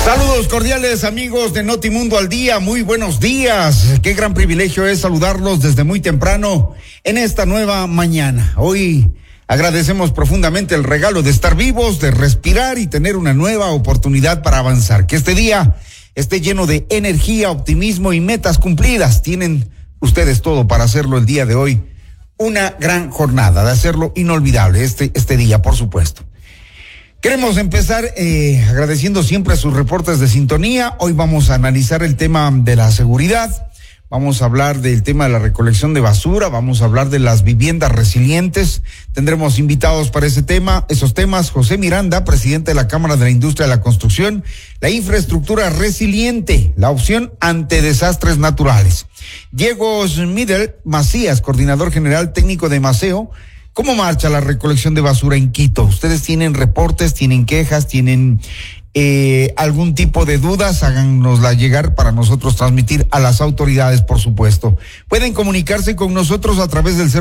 Saludos cordiales amigos de Notimundo al Día, muy buenos días. Qué gran privilegio es saludarlos desde muy temprano en esta nueva mañana. Hoy agradecemos profundamente el regalo de estar vivos, de respirar y tener una nueva oportunidad para avanzar. Que este día esté lleno de energía, optimismo y metas cumplidas. Tienen ustedes todo para hacerlo el día de hoy. Una gran jornada, de hacerlo inolvidable este día, por supuesto. Queremos empezar agradeciendo siempre sus reportes de sintonía. Hoy vamos a analizar el tema de la seguridad, vamos a hablar del tema de la recolección de basura, vamos a hablar de las viviendas resilientes. Tendremos invitados para esos temas, José Miranda, presidente de la Cámara de la Industria de la Construcción, la infraestructura resiliente, la opción ante desastres naturales. Diego Schmidl Macías, coordinador general técnico de Maceo. ¿Cómo marcha la recolección de basura en Quito? ¿Ustedes tienen reportes, tienen quejas, tienen algún tipo de dudas? Háganosla llegar para nosotros transmitir a las autoridades, por supuesto. Pueden comunicarse con nosotros a través del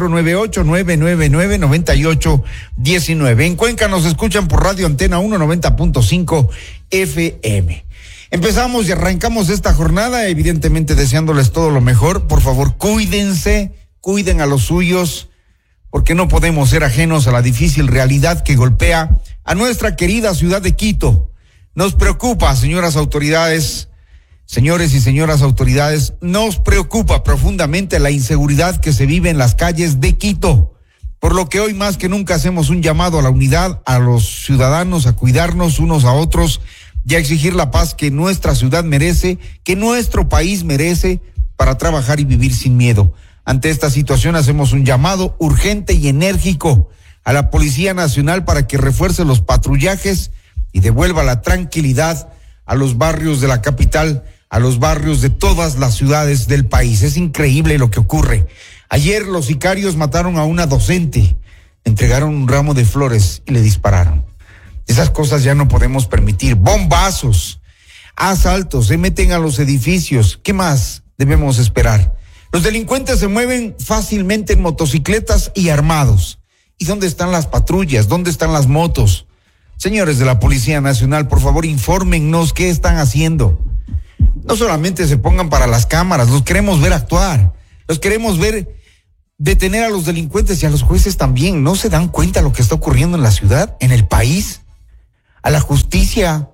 098-999-9819. En Cuenca nos escuchan por Radio Antena 190.5 FM. Empezamos y arrancamos esta jornada, evidentemente deseándoles todo lo mejor. Por favor, cuídense, cuiden a los suyos, porque no podemos ser ajenos a la difícil realidad que golpea a nuestra querida ciudad de Quito. Nos preocupa, señoras autoridades, señores y señoras autoridades, nos preocupa profundamente la inseguridad que se vive en las calles de Quito, por lo que hoy más que nunca hacemos un llamado a la unidad, a los ciudadanos, a cuidarnos unos a otros y a exigir la paz que nuestra ciudad merece, que nuestro país merece, para trabajar y vivir sin miedo. Ante esta situación hacemos un llamado urgente y enérgico a la Policía Nacional para que refuerce los patrullajes y devuelva la tranquilidad a los barrios de la capital, a los barrios de todas las ciudades del país. Es increíble lo que ocurre. Ayer los sicarios mataron a una docente, entregaron un ramo de flores y le dispararon. Esas cosas ya no podemos permitir. Bombazos, asaltos, se meten a los edificios. ¿Qué más debemos esperar? Los delincuentes se mueven fácilmente en motocicletas y armados. ¿Y dónde están las patrullas? ¿Dónde están las motos? Señores de la Policía Nacional, por favor, infórmennos qué están haciendo. No solamente se pongan para las cámaras, los queremos ver actuar. Los queremos ver detener a los delincuentes y a los jueces también. ¿No se dan cuenta de lo que está ocurriendo en la ciudad, en el país? A la justicia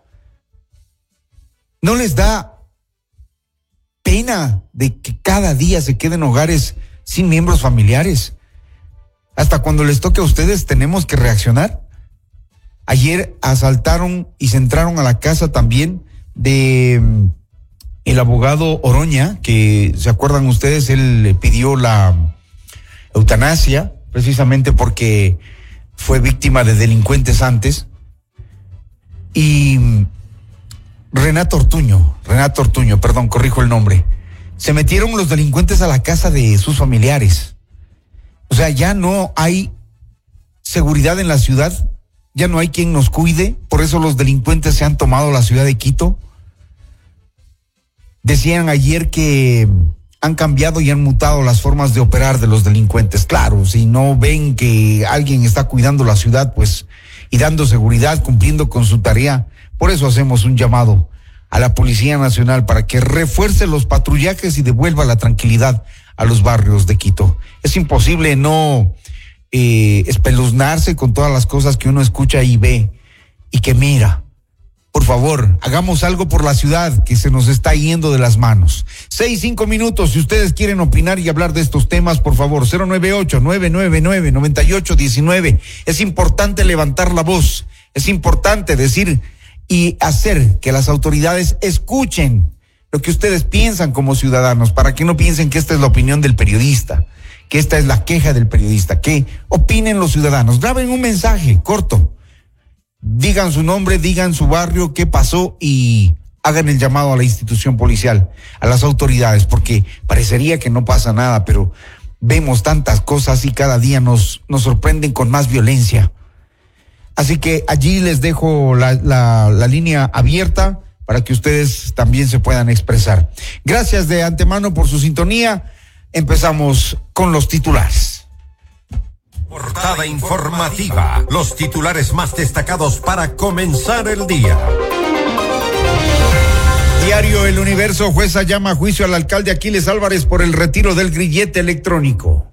no les da pena de que cada día se queden hogares sin miembros familiares. Hasta cuando les toque a ustedes tenemos que reaccionar. Ayer asaltaron y se entraron a la casa también de el abogado Oroña, que se acuerdan ustedes, él le pidió la eutanasia precisamente porque fue víctima de delincuentes antes. Y Renato Ortuño, perdón, corrijo el nombre. Se metieron los delincuentes a la casa de sus familiares. O sea, ya no hay seguridad en la ciudad, ya no hay quien nos cuide, por eso los delincuentes se han tomado la ciudad de Quito. Decían ayer que han cambiado y han mutado las formas de operar de los delincuentes. Claro, si no ven que alguien está cuidando la ciudad, pues, y dando seguridad, cumpliendo con su tarea. Por eso hacemos un llamado a la Policía Nacional para que refuerce los patrullajes y devuelva la tranquilidad a los barrios de Quito. Es imposible no espeluznarse con todas las cosas que uno escucha y ve y que mira. Por favor, hagamos algo por la ciudad que se nos está yendo de las manos. 6-5 minutos, si ustedes quieren opinar y hablar de estos temas, por favor, 098-999-9819. Es importante levantar la voz, es importante decir y hacer que las autoridades escuchen lo que ustedes piensan como ciudadanos, para que no piensen que esta es la opinión del periodista, que esta es la queja del periodista, que opinen los ciudadanos. Graben un mensaje corto, digan su nombre, digan su barrio, qué pasó y hagan el llamado a la institución policial, a las autoridades, porque parecería que no pasa nada, pero vemos tantas cosas y cada día nos sorprenden con más violencia. Así que allí les dejo la línea abierta para que ustedes también se puedan expresar. Gracias de antemano por su sintonía. Empezamos con los titulares. Portada informativa. Los titulares más destacados para comenzar el día. Diario El Universo, jueza llama a juicio al alcalde Aquiles Álvarez por el retiro del grillete electrónico.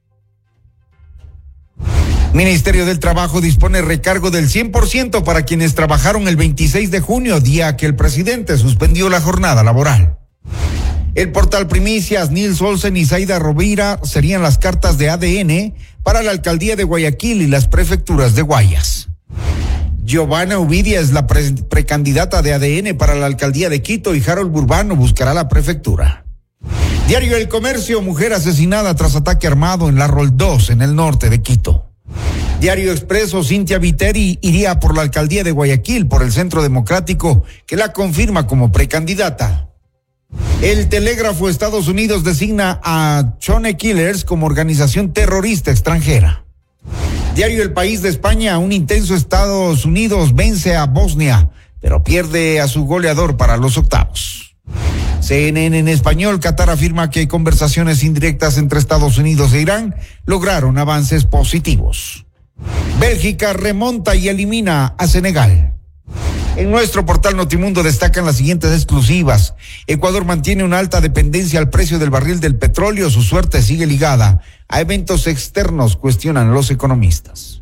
Ministerio del Trabajo dispone recargo del 100% para quienes trabajaron el 26 de junio, día que el presidente suspendió la jornada laboral. El portal Primicias, Nils Olsen y Zaida Rovira serían las cartas de ADN para la alcaldía de Guayaquil y las prefecturas de Guayas. Giovanna Uvidia es la precandidata de ADN para la alcaldía de Quito y Harold Burbano buscará la prefectura. Diario El Comercio, mujer asesinada tras ataque armado en la Rol 2 en el norte de Quito. Diario Expreso, Cintia Viteri iría por la alcaldía de Guayaquil por el Centro Democrático, que la confirma como precandidata. El Telégrafo, Estados Unidos designa a Chone Killers como organización terrorista extranjera. Diario El País de España, un intenso Estados Unidos vence a Bosnia, pero pierde a su goleador para los octavos. CNN en español, Qatar afirma que conversaciones indirectas entre Estados Unidos e Irán lograron avances positivos. Bélgica remonta y elimina a Senegal. En nuestro portal Notimundo destacan las siguientes exclusivas. Ecuador mantiene una alta dependencia al precio del barril del petróleo. Su suerte sigue ligada a eventos externos, cuestionan los economistas.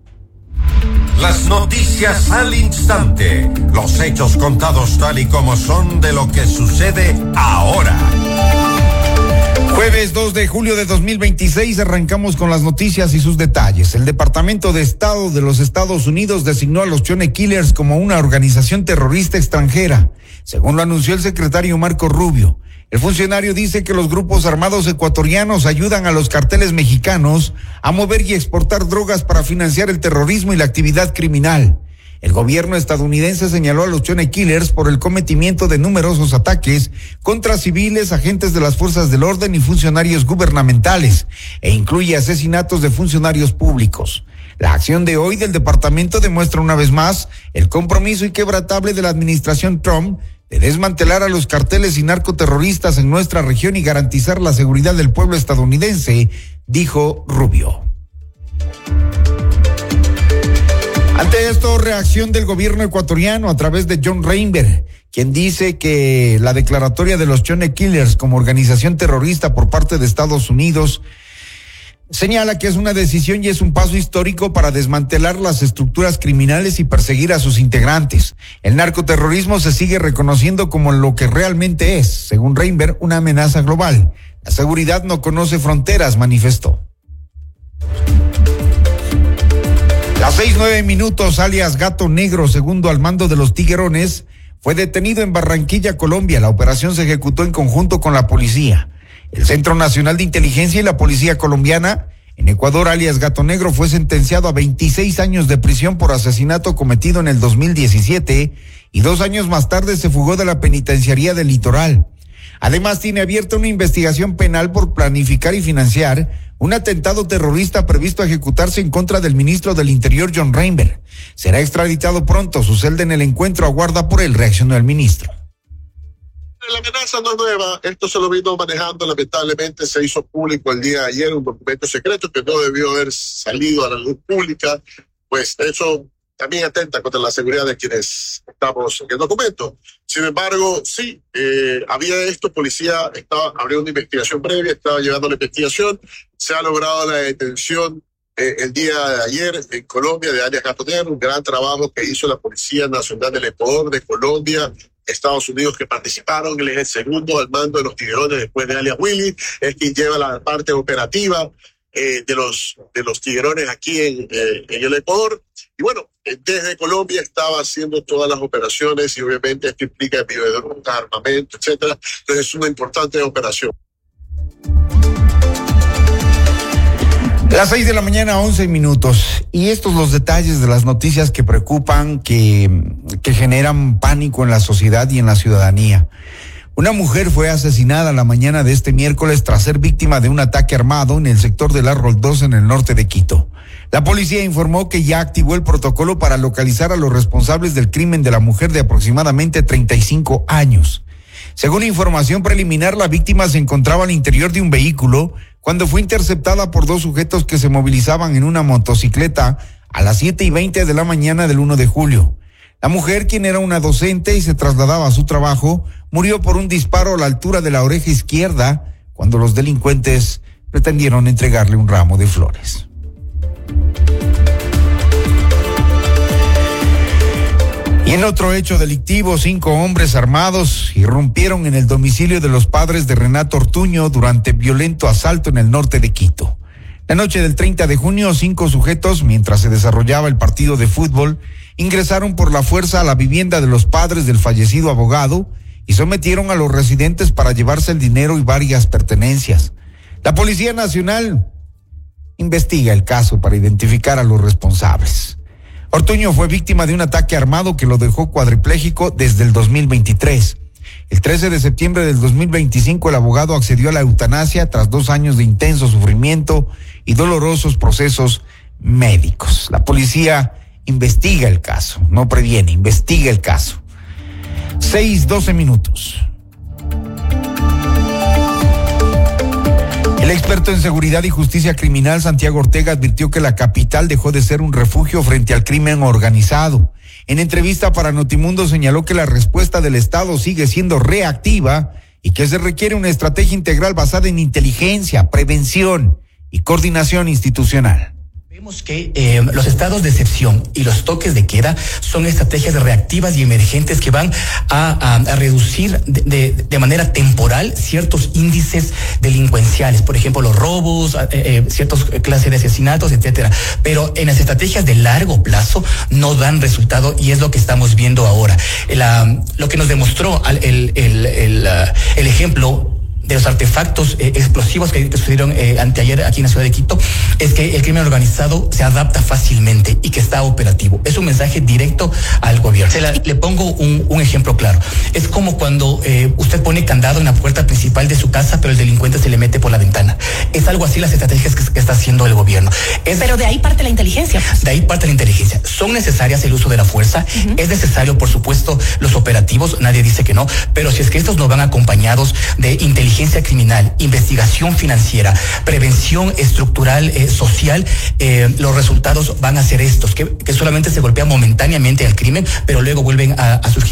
Las noticias al instante. Los hechos contados tal y como son de lo que sucede ahora. Jueves 2 de julio de 2026 arrancamos con las noticias y sus detalles. El Departamento de Estado de los Estados Unidos designó a los Chone Killers como una organización terrorista extranjera, según lo anunció el secretario Marco Rubio. El funcionario dice que los grupos armados ecuatorianos ayudan a los carteles mexicanos a mover y exportar drogas para financiar el terrorismo y la actividad criminal. El gobierno estadounidense señaló a los Chone Killers por el cometimiento de numerosos ataques contra civiles, agentes de las fuerzas del orden y funcionarios gubernamentales, e incluye asesinatos de funcionarios públicos. La acción de hoy del departamento demuestra una vez más el compromiso inquebrantable de la administración Trump de desmantelar a los carteles y narcoterroristas en nuestra región y garantizar la seguridad del pueblo estadounidense, dijo Rubio. Ante esto, reacción del gobierno ecuatoriano a través de John Reinberg, quien dice que la declaratoria de los Chone Killers como organización terrorista por parte de Estados Unidos señala que es una decisión y es un paso histórico para desmantelar las estructuras criminales y perseguir a sus integrantes. El narcoterrorismo se sigue reconociendo como lo que realmente es, según Reinberg, una amenaza global. La seguridad no conoce fronteras, manifestó. Las 6:09, alias Gato Negro, segundo al mando de los Tiguerones, fue detenido en Barranquilla, Colombia. La operación se ejecutó en conjunto con la policía. El Centro Nacional de Inteligencia y la Policía Colombiana. En Ecuador, alias Gato Negro fue sentenciado a 26 años de prisión por asesinato cometido en el 2017 y 2 años más tarde se fugó de la penitenciaría del Litoral. Además, tiene abierta una investigación penal por planificar y financiar un atentado terrorista previsto a ejecutarse en contra del ministro del Interior, John Reinberg. Será extraditado pronto. Su celda en el encuentro aguarda por él, reaccionó el ministro. La amenaza no es nueva, esto se lo vino manejando, lamentablemente se hizo público el día de ayer un documento secreto que no debió haber salido a la luz pública, pues eso también atenta contra la seguridad de quienes estamos en el documento. Sin embargo, sí, había esto, policía abrió una investigación previa, estaba llevando la investigación, se ha logrado la detención el día de ayer en Colombia de alias Gato Negro, un gran trabajo que hizo la Policía Nacional del Ecuador, de Colombia, Estados Unidos, que participaron. Él es el segundo al mando de los Tiguerones después de alias Willy, es quien lleva la parte operativa de los Tiguerones aquí en el Ecuador. Y bueno, desde Colombia estaba haciendo todas las operaciones y obviamente esto implica envío de drogas, armamento, etcétera. Entonces es una importante operación. Las 6:11 a.m. Y estos los detalles de las noticias que preocupan, que generan pánico en la sociedad y en la ciudadanía. Una mujer fue asesinada la mañana de este miércoles tras ser víctima de un ataque armado en el sector del Arroyo 2 en el norte de Quito. La policía informó que ya activó el protocolo para localizar a los responsables del crimen de la mujer de aproximadamente 35 años. Según información preliminar, la víctima se encontraba al interior de un vehículo cuando fue interceptada por 2 sujetos que se movilizaban en una motocicleta a las 7:20 de la mañana del 1 de julio. La mujer, quien era una docente y se trasladaba a su trabajo, murió por un disparo a la altura de la oreja izquierda cuando los delincuentes pretendieron entregarle un ramo de flores. Y en otro hecho delictivo, 5 hombres armados irrumpieron en el domicilio de los padres de Renato Ortuño durante violento asalto en el norte de Quito. La noche del 30 de junio, 5 sujetos, mientras se desarrollaba el partido de fútbol, ingresaron por la fuerza a la vivienda de los padres del fallecido abogado y sometieron a los residentes para llevarse el dinero y varias pertenencias. La Policía Nacional investiga el caso para identificar a los responsables. Ortuño fue víctima de un ataque armado que lo dejó cuadripléjico desde el 2023. El 13 de septiembre del 2025 el abogado accedió a la eutanasia tras 2 años de intenso sufrimiento y dolorosos procesos médicos. La policía investiga el caso, no previene, investiga el caso. 6:12 minutos. El experto en seguridad y justicia criminal Santiago Ortega advirtió que la capital dejó de ser un refugio frente al crimen organizado. En entrevista para Notimundo señaló que la respuesta del Estado sigue siendo reactiva y que se requiere una estrategia integral basada en inteligencia, prevención y coordinación institucional. Vemos que los estados de excepción y los toques de queda son estrategias reactivas y emergentes que van a reducir de manera temporal ciertos índices delincuenciales, por ejemplo los robos, ciertas clases de asesinatos, etcétera. Pero en las estrategias de largo plazo no dan resultado y es lo que estamos viendo ahora. Lo que nos demostró el ejemplo de los artefactos explosivos que sucedieron anteayer aquí en la ciudad de Quito, es que el crimen organizado se adapta fácilmente y que está operativo. Es un mensaje directo al gobierno. Le pongo un ejemplo claro. Es como cuando usted pone candado en la puerta principal de su casa, pero el delincuente se le mete por la ventana. Es algo así las estrategias que está haciendo el gobierno. Pero de ahí parte la inteligencia. De ahí parte la inteligencia. Son necesarias el uso de la fuerza. Es necesario, por supuesto, los operativos. Nadie dice que no. Pero si es que estos no van acompañados de inteligencia criminal, investigación financiera, prevención estructural, social, los resultados van a ser estos, que solamente se golpea momentáneamente al crimen, pero luego vuelven a surgir.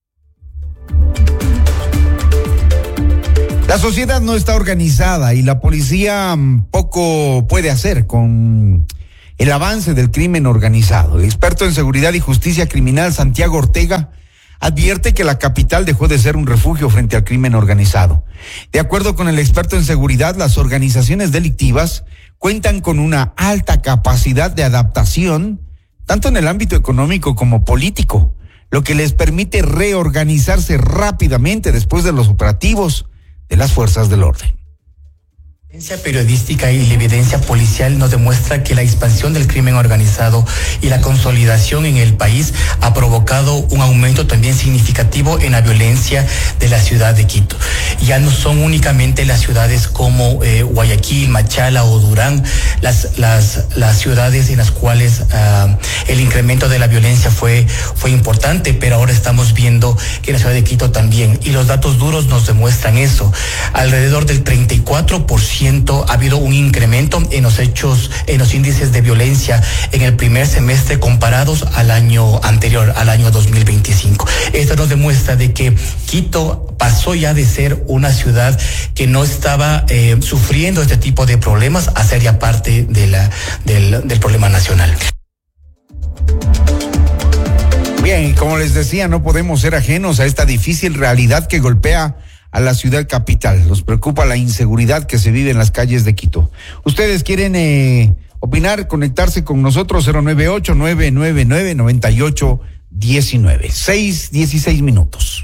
La sociedad no está organizada y la policía poco puede hacer con el avance del crimen organizado. El experto en seguridad y justicia criminal Santiago Ortega advierte que la capital dejó de ser un refugio frente al crimen organizado. De acuerdo con el experto en seguridad, las organizaciones delictivas cuentan con una alta capacidad de adaptación, tanto en el ámbito económico como político, lo que les permite reorganizarse rápidamente después de los operativos de las fuerzas del orden. La evidencia periodística y la evidencia policial nos demuestra que la expansión del crimen organizado y la consolidación en el país ha provocado un aumento también significativo en la violencia de la ciudad de Quito. Ya no son únicamente las ciudades como Guayaquil, Machala o Durán las ciudades en las cuales el incremento de la violencia fue importante, pero ahora estamos viendo que en la ciudad de Quito también, y los datos duros nos demuestran eso. Alrededor del 34% ha habido un incremento en los hechos, en los índices de violencia en el primer semestre comparados al año anterior, al año 2025. Esto nos demuestra de que Quito pasó ya de ser una ciudad que no estaba sufriendo este tipo de problemas a ser ya parte del problema nacional. Bien, y como les decía, no podemos ser ajenos a esta difícil realidad que golpea a la ciudad capital. Nos preocupa la inseguridad que se vive en las calles de Quito. Ustedes quieren opinar, conectarse con nosotros, 098-999-9819, 6:16 minutos.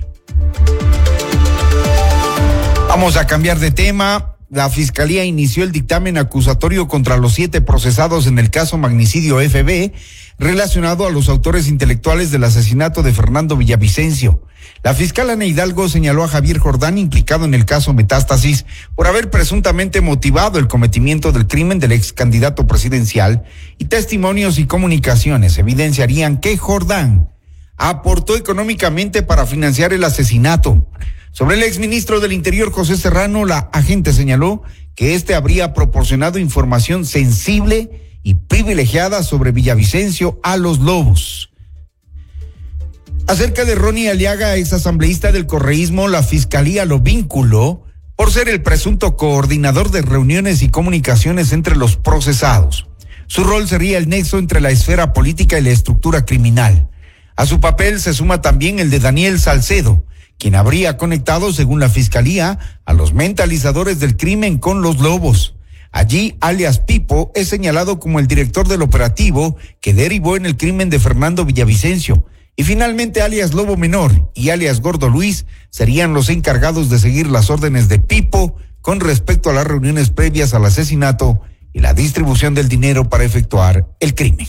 Vamos a cambiar de tema. La Fiscalía inició el dictamen acusatorio contra los 7 procesados en el caso magnicidio FB, relacionado a los autores intelectuales del asesinato de Fernando Villavicencio. La fiscal Ana Hidalgo señaló a Javier Jordán, implicado en el caso Metástasis, por haber presuntamente motivado el cometimiento del crimen del ex candidato presidencial, y testimonios y comunicaciones evidenciarían que Jordán aportó económicamente para financiar el asesinato. Sobre el exministro del Interior, José Serrano, la agente señaló que este habría proporcionado información sensible y privilegiada sobre Villavicencio a los Lobos. Acerca de Ronnie Aliaga, ex asambleísta del correísmo, la fiscalía lo vinculó por ser el presunto coordinador de reuniones y comunicaciones entre los procesados. Su rol sería el nexo entre la esfera política y la estructura criminal. A su papel se suma también el de Daniel Salcedo, quien habría conectado, según la fiscalía, a los mentalizadores del crimen con los lobos. Allí, alias Pipo es señalado como el director del operativo que derivó en el crimen de Fernando Villavicencio. Y finalmente, alias Lobo Menor y alias Gordo Luis serían los encargados de seguir las órdenes de Pipo con respecto a las reuniones previas al asesinato y la distribución del dinero para efectuar el crimen.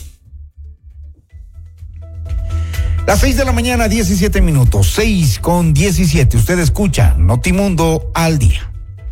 Las 6 de la mañana, 17 minutos, 6:17. Usted escucha Notimundo al día.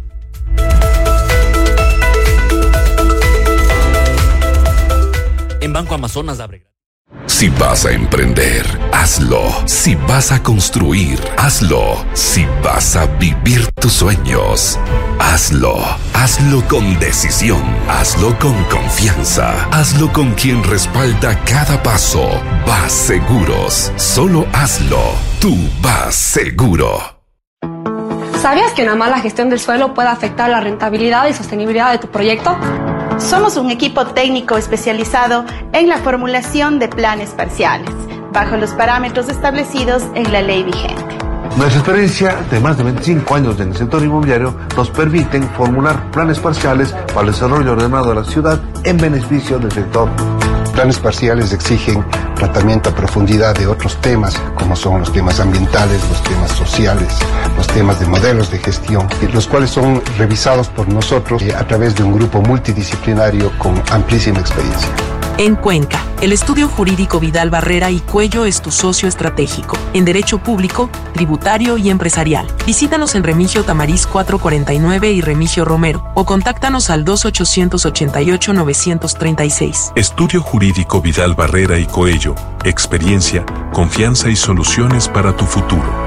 En Banco Amazonas abre. Si vas a emprender, hazlo. Si vas a construir, hazlo. Si vas a vivir tus sueños, hazlo. Hazlo con decisión. Hazlo con confianza. Hazlo con quien respalda cada paso. Vas Seguros. Solo hazlo. Tú vas seguro. ¿Sabías que una mala gestión del suelo puede afectar la rentabilidad y sostenibilidad de tu proyecto? Somos un equipo técnico especializado en la formulación de planes parciales, bajo los parámetros establecidos en la ley vigente. Nuestra experiencia de más de 25 años en el sector inmobiliario nos permiten formular planes parciales para el desarrollo ordenado de la ciudad en beneficio del sector. Planes parciales exigen tratamiento a profundidad de otros temas, como son los temas ambientales, los temas sociales, los temas de modelos de gestión, los cuales son revisados por nosotros a través de un grupo multidisciplinario con amplísima experiencia. En Cuenca, el estudio jurídico Vidal Barrera y Cuello es tu socio estratégico en derecho público, tributario y empresarial. Visítanos en Remigio Tamariz 449 y Remigio Romero o contáctanos al 2888-936. Estudio jurídico Vidal Barrera y Coello. Experiencia, confianza y soluciones para tu futuro.